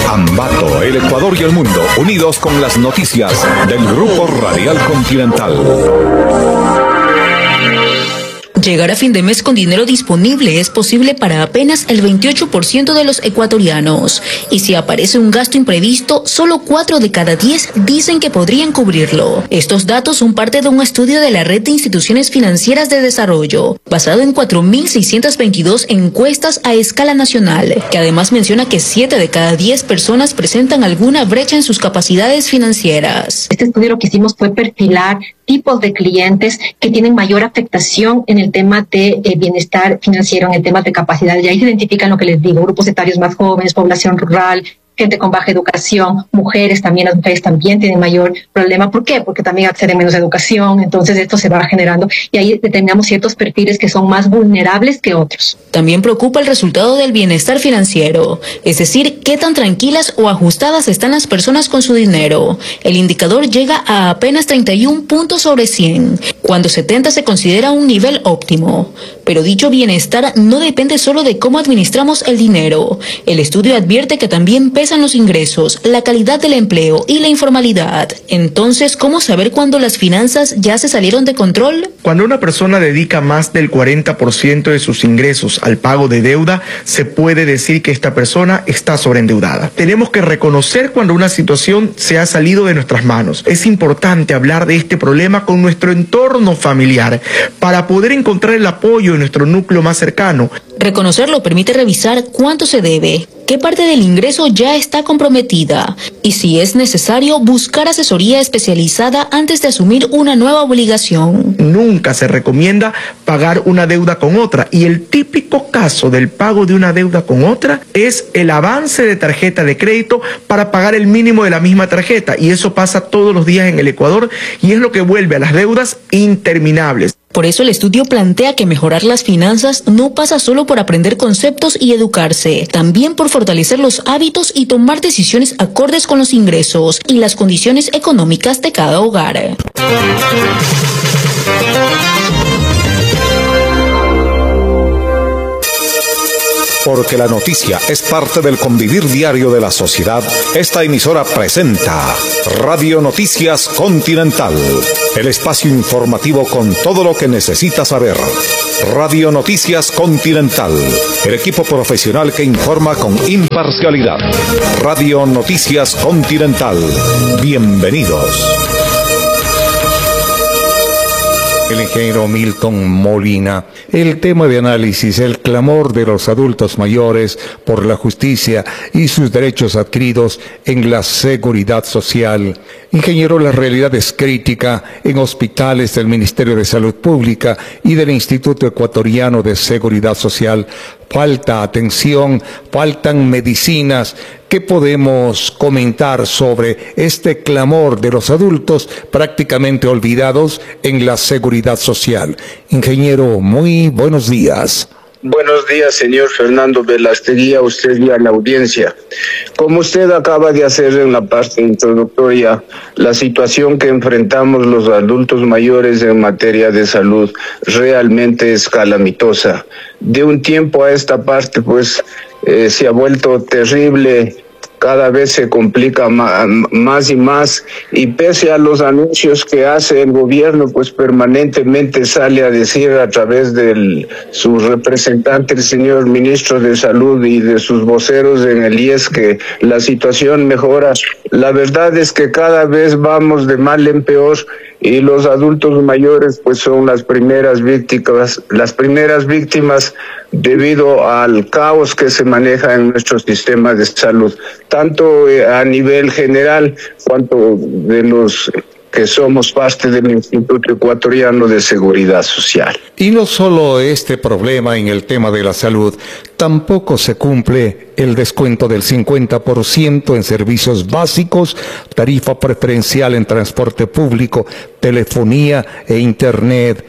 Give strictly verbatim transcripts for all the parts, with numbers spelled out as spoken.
Ambato, el Ecuador y el mundo, unidos con las noticias del Grupo Radial Continental. Llegar a fin de mes con dinero disponible es posible para apenas el veintiocho por ciento de los ecuatorianos. Y si aparece un gasto imprevisto, solo cuatro de cada diez dicen que podrían cubrirlo. Estos datos son parte de un estudio de la Red de Instituciones Financieras de Desarrollo, basado en cuatro mil seiscientas veintidós encuestas a escala nacional, que además menciona que siete de cada diez personas presentan alguna brecha en sus capacidades financieras. Este estudio lo que hicimos fue perfilar tipos de clientes que tienen mayor afectación en el tema de eh, bienestar financiero, en el tema de capacidad. Y ahí se identifican lo que les digo, grupos etarios más jóvenes, población rural, gente con baja educación, mujeres también, las mujeres también tienen mayor problema. ¿Por qué? Porque también acceden menos a educación, entonces esto se va generando y ahí determinamos ciertos perfiles que son más vulnerables que otros. También preocupa el resultado del bienestar financiero, es decir, qué tan tranquilas o ajustadas están las personas con su dinero. El indicador llega a apenas treinta y un puntos sobre cien, cuando setenta se considera un nivel óptimo. Pero dicho bienestar no depende solo de cómo administramos el dinero. El estudio advierte que también pesa los ingresos, la calidad del empleo y la informalidad. Entonces, ¿cómo saber cuándo las finanzas ya se salieron de control? Cuando una persona dedica más del cuarenta por ciento de sus ingresos al pago de deuda, se puede decir que esta persona está sobreendeudada. Tenemos que reconocer cuando una situación se ha salido de nuestras manos. Es importante hablar de este problema con nuestro entorno familiar para poder encontrar el apoyo en nuestro núcleo más cercano. Reconocerlo permite revisar cuánto se debe, qué parte del ingreso ya está comprometida y, si es necesario, buscar asesoría especializada antes de asumir una nueva obligación. Nunca se recomienda pagar una deuda con otra, y el típico caso del pago de una deuda con otra es el avance de tarjeta de crédito para pagar el mínimo de la misma tarjeta, y eso pasa todos los días en el Ecuador y es lo que vuelve a las deudas interminables. Por eso el estudio plantea que mejorar las finanzas no pasa solo por aprender conceptos y educarse, también por fortalecer los hábitos y tomar decisiones acordes con los ingresos y las condiciones económicas de cada hogar. Porque la noticia es parte del convivir diario de la sociedad, esta emisora presenta Radio Noticias Continental, el espacio informativo con todo lo que necesita saber. Radio Noticias Continental, el equipo profesional que informa con imparcialidad. Radio Noticias Continental, bienvenidos. El ingeniero Milton Molina. El tema de análisis, el clamor de los adultos mayores por la justicia y sus derechos adquiridos en la seguridad social. Ingeniero, la realidad es crítica en hospitales del Ministerio de Salud Pública y del Instituto Ecuatoriano de Seguridad Social. Falta atención, faltan medicinas. ¿Qué podemos comentar sobre este clamor de los adultos prácticamente olvidados en la seguridad social? Ingeniero, muy buenos días. Buenos días, señor Fernando Velastegui, a usted y a la audiencia. Como usted acaba de hacer en la parte introductoria, la situación que enfrentamos los adultos mayores en materia de salud realmente es calamitosa. De un tiempo a esta parte, pues, eh, se ha vuelto terrible. Cada vez se complica más y más, y pese a los anuncios que hace el gobierno, pues permanentemente sale a decir a través de su representante, el señor ministro de Salud, y de sus voceros en el I E S que la situación mejora. La verdad es que cada vez vamos de mal en peor, y los adultos mayores pues son las primeras víctimas, las primeras víctimas debido al caos que se maneja en nuestro sistema de salud, tanto a nivel general cuanto de los que somos parte del Instituto Ecuatoriano de Seguridad Social. Y no solo este problema en el tema de la salud, tampoco se cumple el descuento del cincuenta por ciento en servicios básicos, tarifa preferencial en transporte público, telefonía e internet.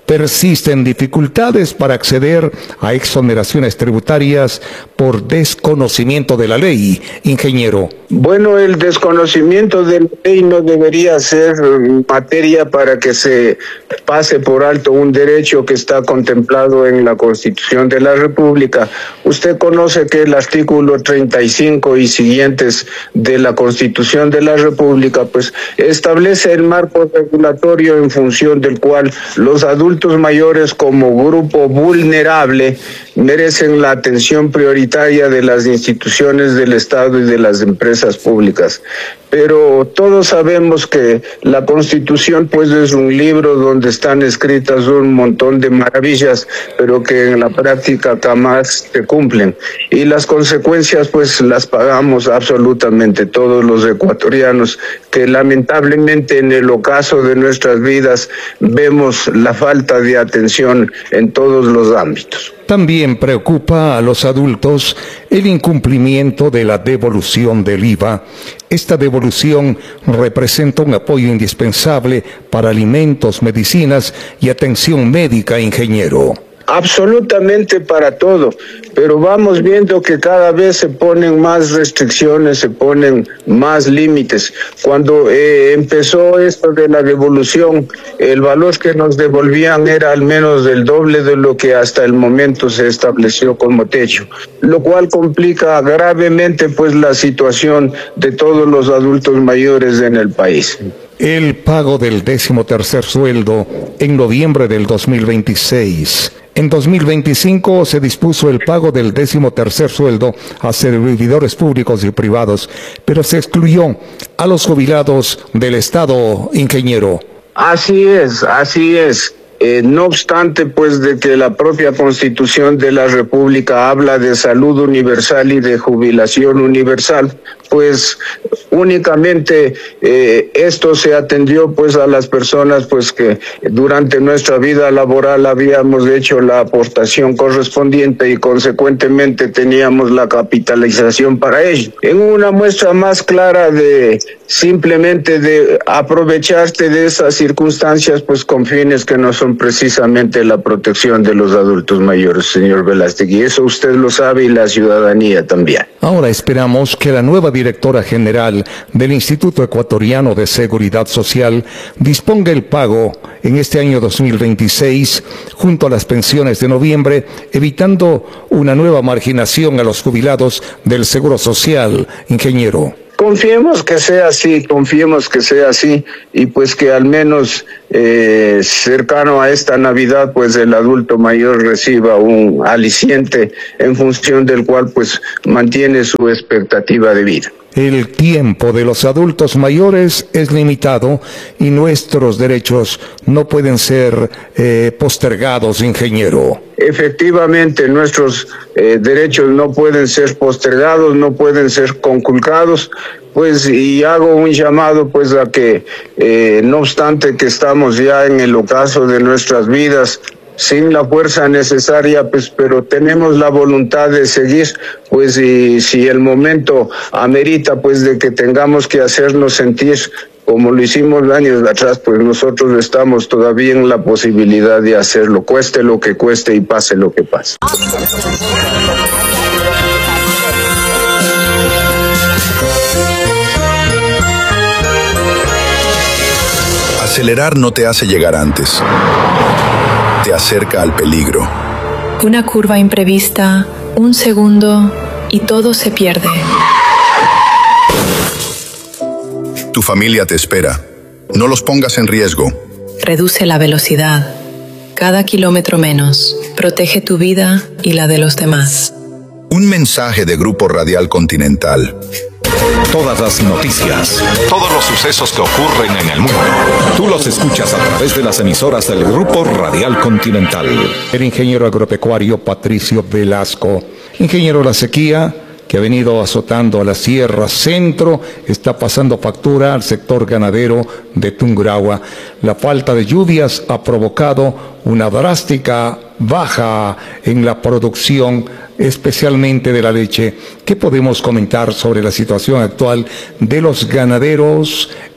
persisten dificultades para acceder a exoneraciones tributarias por desconocimiento de la ley, ingeniero. Bueno, el desconocimiento de la ley no debería ser materia para que se pase por alto un derecho que está contemplado en la Constitución de la República. Usted conoce que el artículo treinta y cinco y siguientes de la Constitución de la República pues establece el marco regulatorio en función del cual los adultos mayores como grupo vulnerable merecen la atención prioritaria de las instituciones del Estado y de las empresas públicas. Pero todos sabemos que la Constitución pues es un libro donde están escritas un montón de maravillas, pero que en la práctica jamás se cumplen. Y las consecuencias pues las pagamos absolutamente todos los ecuatorianos, que lamentablemente en el ocaso de nuestras vidas vemos la falta de atención en todos los ámbitos. También preocupa a los adultos el incumplimiento de la devolución del I V A. Esta devolución representa un apoyo indispensable para alimentos, medicinas y atención médica, ingeniero. Absolutamente para todo, pero vamos viendo que cada vez se ponen más restricciones, se ponen más límites. Cuando eh, empezó esto de la devolución, el valor que nos devolvían era al menos del doble de lo que hasta el momento se estableció como techo, lo cual complica gravemente pues la situación de todos los adultos mayores en el país. El pago del décimo tercer sueldo en noviembre del dos mil veintiséis. En dos mil veinticinco se dispuso el pago del décimo tercer sueldo a servidores públicos y privados, pero se excluyó a los jubilados del Estado, ingeniero. Así es, así es. Eh, no obstante, pues, de que la propia Constitución de la República habla de salud universal y de jubilación universal, pues únicamente eh, esto se atendió pues a las personas pues que durante nuestra vida laboral habíamos hecho la aportación correspondiente y consecuentemente teníamos la capitalización para ello. En una muestra más clara de simplemente de aprovecharte de esas circunstancias pues con fines que no son precisamente la protección de los adultos mayores, señor Velázquez, y eso usted lo sabe y la ciudadanía también. Ahora esperamos que la nueva directora general del Instituto Ecuatoriano de Seguridad Social disponga el pago en este año dos mil veintiséis junto a las pensiones de noviembre, evitando una nueva marginación a los jubilados del Seguro Social, ingeniero. Confiemos que sea así, confiemos que sea así y pues que al menos eh, cercano a esta Navidad pues el adulto mayor reciba un aliciente en función del cual pues mantiene su expectativa de vida. El tiempo de los adultos mayores es limitado y nuestros derechos no pueden ser eh, postergados, ingeniero. Efectivamente, nuestros eh, derechos no pueden ser postergados, no pueden ser conculcados, pues, y hago un llamado, pues, a que, eh, no obstante que estamos ya en el ocaso de nuestras vidas, sin la fuerza necesaria, pues, pero tenemos la voluntad de seguir, pues, y si el momento amerita, pues, de que tengamos que hacernos sentir como lo hicimos años atrás, pues nosotros estamos todavía en la posibilidad de hacerlo, cueste lo que cueste y pase lo que pase. Acelerar no te hace llegar antes, te acerca al peligro. Una curva imprevista, un segundo y todo se pierde. Tu familia te espera. No los pongas en riesgo. Reduce la velocidad. Cada kilómetro menos. Protege tu vida y la de los demás. Un mensaje de Grupo Radial Continental. Todas las noticias, todos los sucesos que ocurren en el mundo, tú los escuchas a través de las emisoras del Grupo Radial Continental. El ingeniero agropecuario Patricio Velasco. Ingeniero, la sequía que ha venido azotando a la Sierra Centro está pasando factura al sector ganadero de Tungurahua. La falta de lluvias ha provocado una drástica baja en la producción, especialmente de la leche. ¿Qué podemos comentar sobre la situación actual de los ganaderos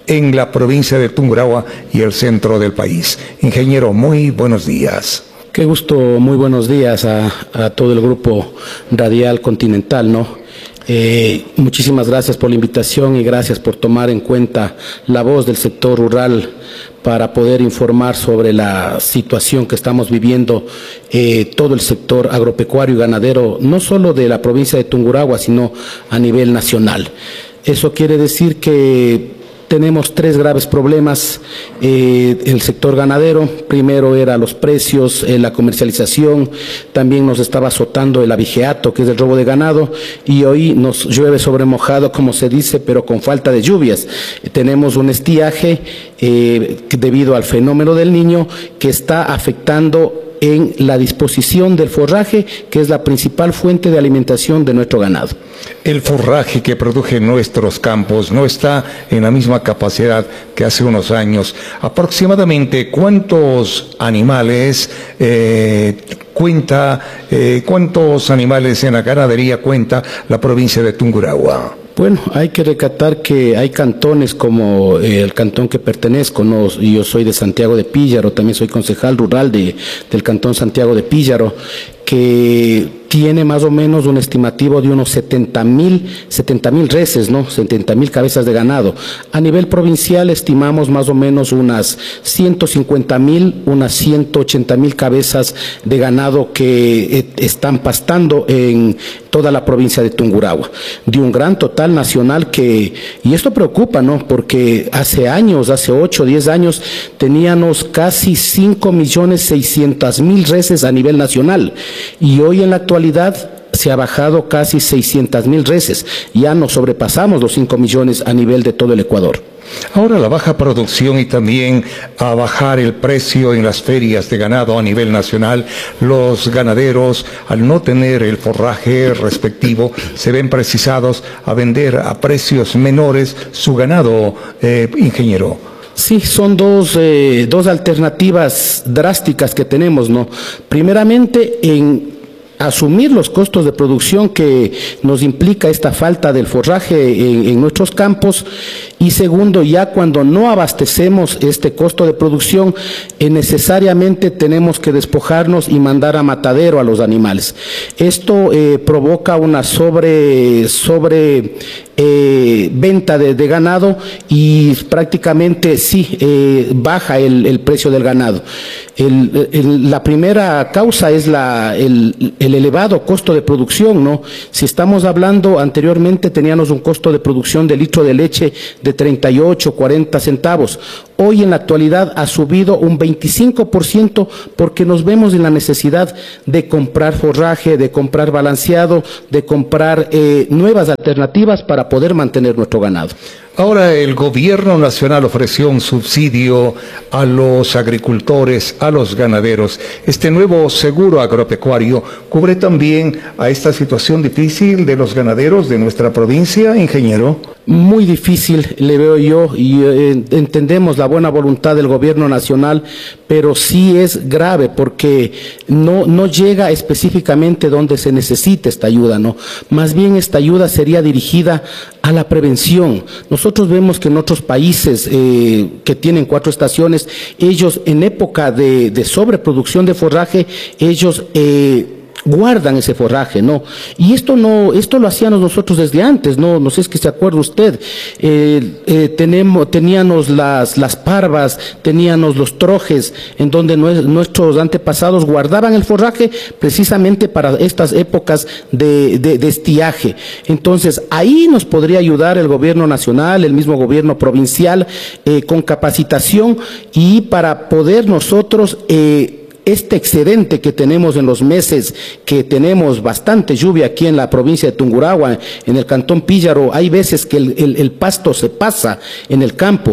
en la provincia de Tungurahua y el centro del país. Ingeniero, muy buenos días. Qué gusto, muy buenos días a, a todo el grupo radial continental, ¿no? Eh, muchísimas gracias por la invitación y gracias por tomar en cuenta la voz del sector rural para poder informar sobre la situación que estamos viviendo eh, todo el sector agropecuario y ganadero, no solo de la provincia de Tungurahua, sino a nivel nacional. Eso quiere decir que tenemos tres graves problemas. Eh, el sector ganadero, primero era los precios, eh, la comercialización, también nos estaba azotando el abigeato, que es el robo de ganado, y hoy nos llueve sobre mojado, como se dice, pero con falta de lluvias. Eh, tenemos un estiaje eh, debido al fenómeno del Niño que está afectando en la disposición del forraje, que es la principal fuente de alimentación de nuestro ganado. El forraje que produce nuestros campos no está en la misma capacidad que hace unos años. Aproximadamente, ¿cuántos animales eh, cuenta, eh, cuántos animales en la ganadería cuenta la provincia de Tungurahua? Bueno, hay que recatar que hay cantones como eh, el cantón que pertenezco, ¿no? Yo soy de Santiago de Píllaro, también soy concejal rural de, del cantón Santiago de Píllaro, que tiene más o menos un estimativo de unos setenta mil reses, ¿no? setenta mil cabezas de ganado. A nivel provincial estimamos más o menos unas ciento cincuenta mil, unas ciento ochenta mil cabezas de ganado que eh, están pastando en toda la provincia de Tungurahua, de un gran total nacional que, y esto preocupa, ¿no? Porque hace años, hace ocho, diez años, teníamos casi cinco millones seiscientas mil reses a nivel nacional, y hoy en la actualidad se ha bajado casi seiscientas mil reses, ya nos sobrepasamos los cinco millones a nivel de todo el Ecuador. Ahora la baja producción y también a bajar el precio en las ferias de ganado a nivel nacional, los ganaderos al no tener el forraje respectivo se ven precisados a vender a precios menores su ganado, eh, ingeniero. Sí, son dos, eh, dos alternativas drásticas que tenemos, ¿no? Primeramente, en asumir los costos de producción que nos implica esta falta del forraje en, en nuestros campos, y segundo, ya cuando no abastecemos este costo de producción, eh, necesariamente tenemos que despojarnos y mandar a matadero a los animales. Esto eh, provoca una sobre, sobre eh, venta de, de ganado y prácticamente sí eh, baja el, el precio del ganado. El, el, la primera causa es la, el, el elevado costo de producción, ¿no? Si estamos hablando, anteriormente teníamos un costo de producción de litro de leche de treinta y ocho, cuarenta centavos. Hoy en la actualidad ha subido un veinticinco por ciento porque nos vemos en la necesidad de comprar forraje, de comprar balanceado, de comprar eh, nuevas alternativas para poder mantener nuestro ganado. Ahora el gobierno nacional ofreció un subsidio a los agricultores, a los ganaderos. Este nuevo seguro agropecuario cubre también a esta situación difícil de los ganaderos de nuestra provincia, ingeniero. Muy difícil le veo yo, y eh, entendemos la buena voluntad del gobierno nacional, pero sí es grave porque no, no llega específicamente donde se necesita esta ayuda, ¿no? Más bien esta ayuda sería dirigida a la prevención. Nosotros vemos que en otros países eh, que tienen cuatro estaciones, ellos en época de, de sobreproducción de forraje, ellos eh, guardan ese forraje, ¿no? Y esto no, esto lo hacíamos nosotros desde antes, ¿no? No sé si se acuerda usted, eh, eh, tenemos, teníamos las, las parvas, teníamos los trojes, en donde nuestros antepasados guardaban el forraje precisamente para estas épocas de, de, de estiaje. Entonces, ahí nos podría ayudar el gobierno nacional, el mismo gobierno provincial, eh, con capacitación y para poder nosotros eh, este excedente que tenemos en los meses que tenemos bastante lluvia aquí en la provincia de Tungurahua, en el cantón Píllaro, hay veces que el, el, el pasto se pasa en el campo.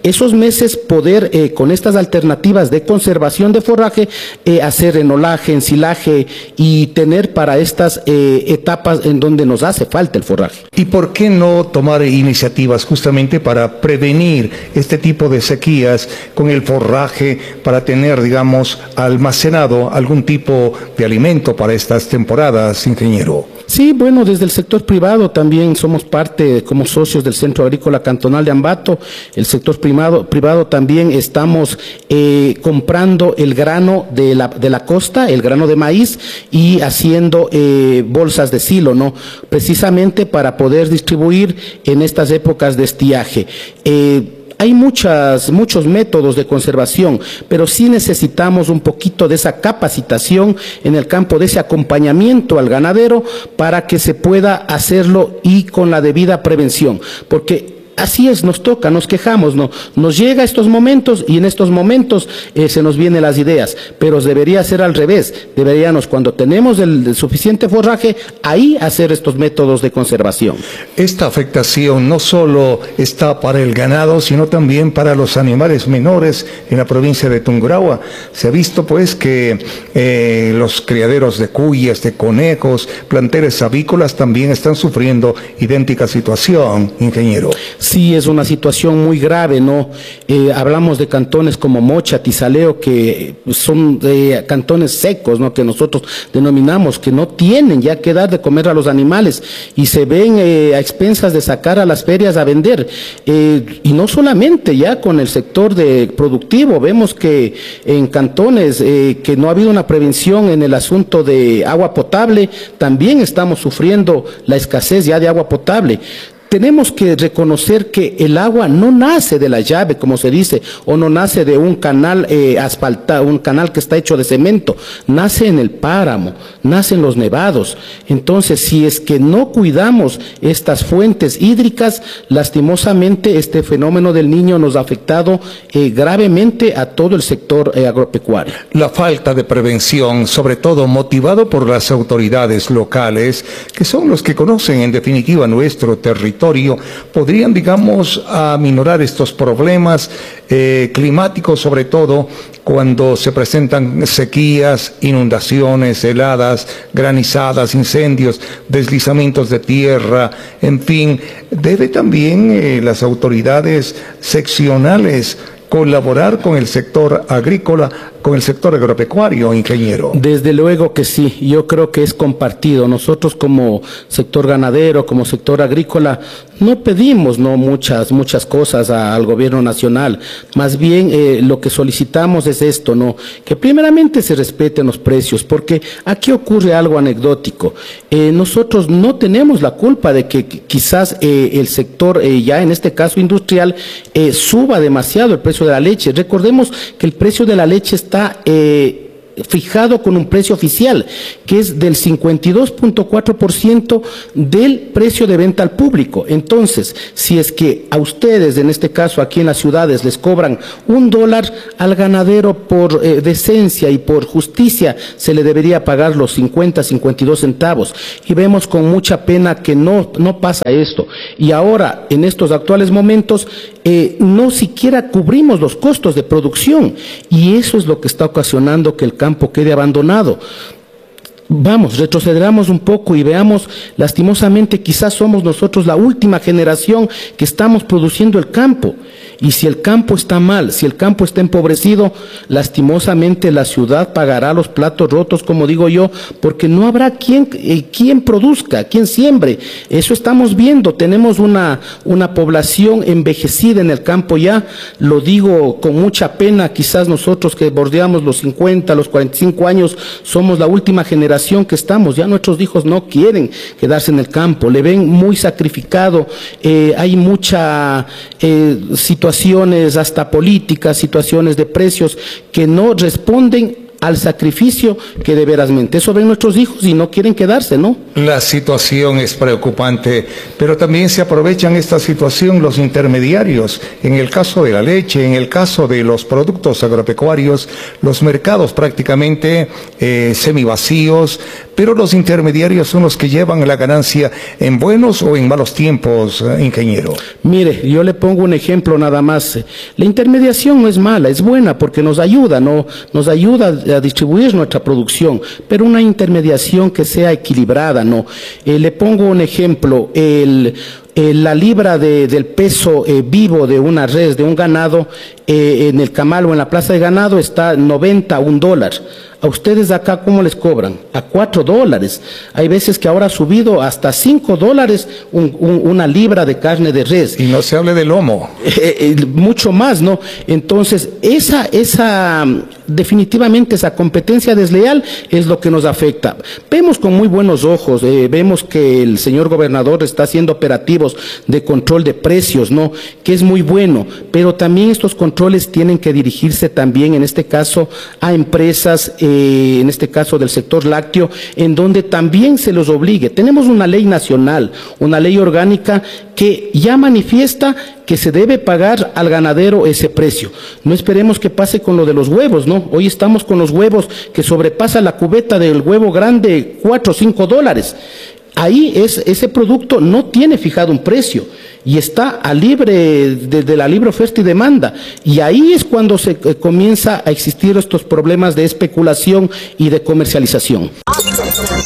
esos meses poder eh, con estas alternativas de conservación de forraje eh, hacer enolaje, ensilaje y tener para estas eh, etapas en donde nos hace falta el forraje. ¿Y por qué no tomar iniciativas justamente para prevenir este tipo de sequías con el forraje, para tener, digamos, almacenado algún tipo de alimento para estas temporadas, ingeniero? Sí, bueno, desde el sector privado también somos parte como socios del Centro Agrícola Cantonal de Ambato. El sector privado, privado también estamos eh, comprando el grano de la, de la costa, el grano de maíz, y haciendo eh, bolsas de silo, ¿no? Precisamente para poder distribuir en estas épocas de estiaje. Eh, Hay muchas, muchos métodos de conservación, pero sí necesitamos un poquito de esa capacitación en el campo, de ese acompañamiento al ganadero para que se pueda hacerlo y con la debida prevención, porque así es, nos toca, nos quejamos, no, nos llega a estos momentos y en estos momentos eh, se nos vienen las ideas, pero debería ser al revés, deberíamos cuando tenemos el, el suficiente forraje, ahí hacer estos métodos de conservación. Esta afectación no solo está para el ganado, sino también para los animales menores en la provincia de Tungurahua. Se ha visto pues que eh, los criaderos de cuyas, de conejos, planteles avícolas también están sufriendo idéntica situación, ingeniero. Sí, es una situación muy grave, ¿no? Eh, hablamos de cantones como Mocha, Tizaleo, que son eh, cantones secos, ¿no? Que nosotros denominamos que no tienen ya que dar de comer a los animales y se ven eh, a expensas de sacar a las ferias a vender. Eh, y no solamente ya con el sector de productivo, vemos que en cantones eh, que no ha habido una prevención en el asunto de agua potable, también estamos sufriendo la escasez ya de agua potable. Tenemos que reconocer que el agua no nace de la llave, como se dice, o no nace de un canal eh, asfaltado, un canal que está hecho de cemento, nace en el páramo, nace en los nevados. Entonces, si es que no cuidamos estas fuentes hídricas, lastimosamente este fenómeno del Niño nos ha afectado eh, gravemente a todo el sector eh, agropecuario. La falta de prevención, sobre todo motivado por las autoridades locales, que son los que conocen en definitiva nuestro territorio, podrían, digamos, aminorar estos problemas eh, climáticos, sobre todo cuando se presentan sequías, inundaciones, heladas, granizadas, incendios, deslizamientos de tierra, en fin. Debe también eh, las autoridades seccionales colaborar con el sector agrícola, con el sector agropecuario, ingeniero. Desde luego que sí, yo creo que es compartido. Nosotros como sector ganadero, como sector agrícola, no pedimos no muchas muchas cosas a, al gobierno nacional. Más bien eh, lo que solicitamos es esto, no, que primeramente se respeten los precios, porque aquí ocurre algo anecdótico. Eh, nosotros no tenemos la culpa de que quizás eh, el sector, eh, ya en este caso industrial, eh, suba demasiado el precio de la leche. Recordemos que el precio de la leche está eh, fijado con un precio oficial, que es del cincuenta y dos punto cuatro por ciento del precio de venta al público. Entonces, si es que a ustedes, en este caso aquí en las ciudades, les cobran un dólar, al ganadero por eh, decencia y por justicia se le debería pagar los cincuenta, cincuenta y dos centavos. Y vemos con mucha pena que no, no pasa esto. Y ahora, en estos actuales momentos, eh, no siquiera cubrimos los costos de producción. Y eso es lo que está ocasionando que el campo quede abandonado. Vamos, retrocedamos un poco y veamos, lastimosamente quizás somos nosotros la última generación que estamos produciendo el campo. Y si el campo está mal, si el campo está empobrecido, lastimosamente la ciudad pagará los platos rotos, como digo yo, porque no habrá quien, eh, quien produzca, quien siembre. Eso estamos viendo, tenemos una, una población envejecida en el campo ya, lo digo con mucha pena, quizás nosotros que bordeamos los cincuenta, los cuarenta y cinco años, somos la última generación que estamos, ya nuestros hijos no quieren quedarse en el campo, le ven muy sacrificado, eh, hay mucha eh, situación situaciones hasta políticas, situaciones de precios que no responden al sacrificio que de verasmente eso ven nuestros hijos y no quieren quedarse, ¿no? La situación es preocupante, pero también se aprovechan esta situación los intermediarios. En el caso de la leche, en el caso de los productos agropecuarios, los mercados prácticamente eh, semivacíos, pero los intermediarios son los que llevan la ganancia en buenos o en malos tiempos, eh, ingeniero. Mire, yo le pongo un ejemplo nada más. La intermediación no es mala, es buena porque nos ayuda, ¿no? Nos ayuda a distribuir nuestra producción, pero una intermediación que sea equilibrada, ¿no? Eh, le pongo un ejemplo, el... Eh, la libra de, del peso eh, vivo de una res, de un ganado, eh, en el camal o en la plaza de ganado está noventa, un dólar. A ustedes acá, ¿cómo les cobran? A cuatro dólares. Hay veces que ahora ha subido hasta cinco dólares un, un, una libra de carne de res. Y no se hable de lomo. Eh, eh, mucho más, ¿no? Entonces, esa, esa, definitivamente esa competencia desleal es lo que nos afecta. Vemos con muy buenos ojos, eh, vemos que el señor gobernador está haciendo operativos de control de precios, ¿no? Que es muy bueno, pero también estos controles tienen que dirigirse también, en este caso, a empresas, eh, en este caso del sector lácteo, en donde también se los obligue. Tenemos una ley nacional, una ley orgánica que ya manifiesta que se debe pagar al ganadero ese precio. No esperemos que pase con lo de los huevos, ¿no? Hoy estamos con los huevos que sobrepasa la cubeta del huevo grande cuatro o cinco dólares. Ahí es, ese producto no tiene fijado un precio y está a libre, desde la libre oferta y demanda. Y ahí es cuando se eh, comienza a existir estos problemas de especulación y de comercialización.